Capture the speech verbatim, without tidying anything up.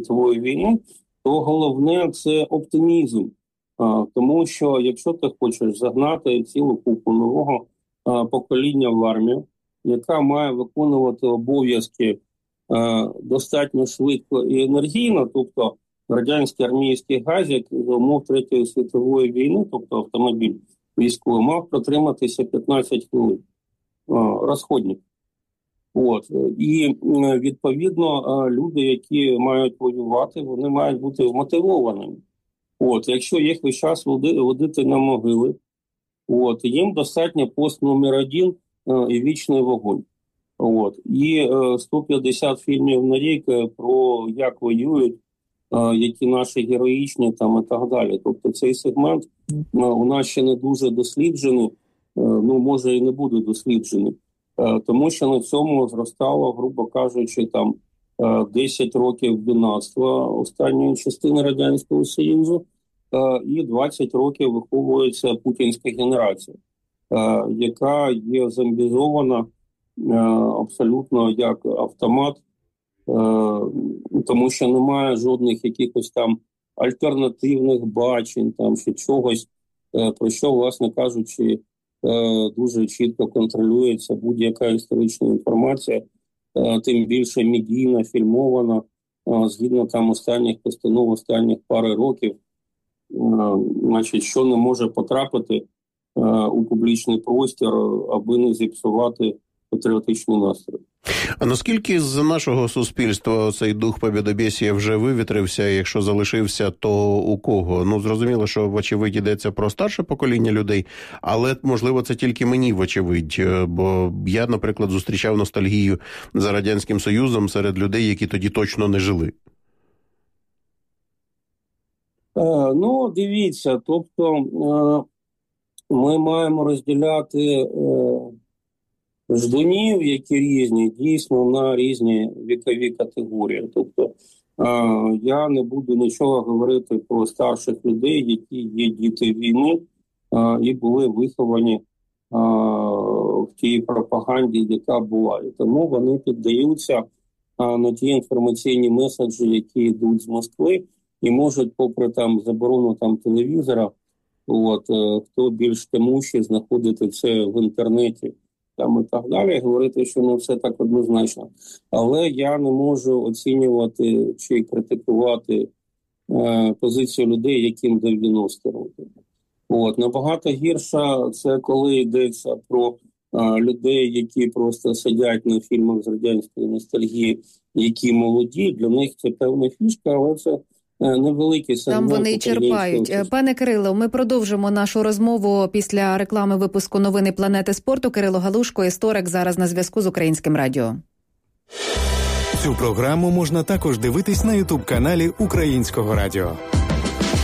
світової війни, то головне – це оптимізм. А, тому що якщо ти хочеш загнати цілу купу нового а, покоління в армію, яка має виконувати обов'язки а, достатньо швидко і енергійно, тобто радянський армійський газик за умов Третьої світової війни, тобто автомобіль військовий, мав протриматися п'ятнадцять хвилин. А, розходник. От. І, відповідно, люди, які мають воювати, вони мають бути вмотивованими. От. Якщо їх весь час водити на могили, от, їм достатньо пост номер один і вічний вогонь. От. І сто п'ятдесят фільмів на рік про як воюють, які наші героїчні там, і так далі. Тобто цей сегмент у нас ще не дуже досліджений, ну, може і не буде досліджений. Тому що на цьому зростало, грубо кажучи, там десять років юнацтва останньої частини Радянського Союзу і двадцять років виховується путінська генерація, яка є зомбізована абсолютно як автомат, тому що немає жодних якихось там альтернативних бачень там, чи чогось, про що, власне кажучи, дуже чітко контролюється будь-яка історична інформація, тим більше медійна, фільмована, згідно там останніх постанов, останніх пари років, значить, що не може потрапити у публічний простір, аби не зіпсувати патріотичний настрій. А наскільки з нашого суспільства цей дух побєдобєсія вже вивітрився, якщо залишився, то у кого? Ну, зрозуміло, що вочевидь йдеться про старше покоління людей, але, можливо, це тільки мені вочевидь, бо я, наприклад, зустрічав ностальгію за Радянським Союзом серед людей, які тоді точно не жили. Е, ну, дивіться, тобто е, ми маємо розділяти е, ждунів, які різні, дійсно на різні вікові категорії. Тобто е, я не буду нічого говорити про старших людей, які є діти війни е, і були виховані е, в тій пропаганді, яка була. І тому вони піддаються е, на ті інформаційні меседжі, які йдуть з Москви, і можуть, попри там заборону там телевізора, от, е, хто більш темущий, знаходити це в інтернеті, там і так далі, говорити, що не все так однозначно. Але я не можу оцінювати чи критикувати е, позицію людей, яким дев'яносто років. От, набагато гірше це коли йдеться про е, людей, які просто сидять на фільмах з радянської ностальгії, які молоді, для них це певна фішка, але це невеликий сегмент. Там вони черпають. Пане Кирило, ми продовжимо нашу розмову після реклами випуску новини «Планети спорту». Кирило Галушко, історик, зараз на зв'язку з Українським радіо. Цю програму можна також дивитись на ютуб-каналі Українського радіо.